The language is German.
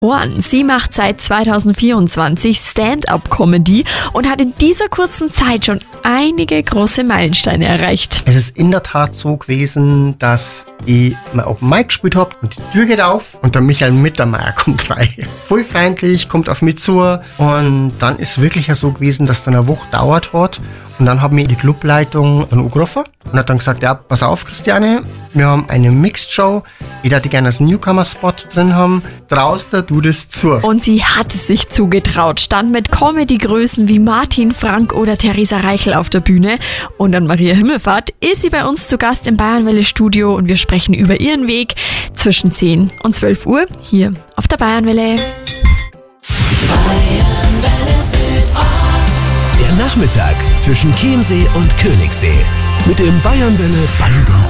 One. Sie macht seit 2024 Stand-up-Comedy und hat in dieser kurzen Zeit schon einige große Meilensteine erreicht. Es ist in der Tat so gewesen, dass ich mal Open Mic gespielt habe und die Tür geht auf und der Michael Mittermeier kommt rein. Voll freundlich, kommt auf mich zu und dann ist wirklich ja so gewesen, dass dann eine Woche dauert hat und dann hat mir die Clubleitung dann angerufen und hat dann gesagt, ja, pass auf Christiane, wir haben eine Mixed-Show, ich hätte gerne einen Newcomer-Spot drin haben, traust du das zu? Und sie hat es sich zugetraut, stand mit Comedy-Größen wie Martin Frank oder Theresa Reichel auf der Bühne und an Maria Himmelfahrt ist sie bei uns zu Gast im Bayernwelle-Studio und wir sprechen über ihren Weg zwischen 10 und 12 Uhr hier auf der Bayernwelle. Der Nachmittag zwischen Chiemsee und Königssee mit dem Bayernwelle Bango.